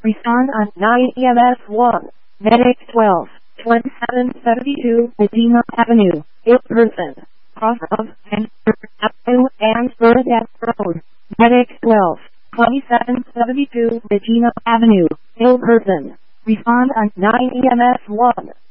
Respond on 9 EMS 1. Medic 12, 2772 Medina Avenue, Ilperson, cross of Hanford Avenue and Burdett Road. Medic 12, 2772 Medina Avenue, Ilperson. Respond on 9 EMS 1.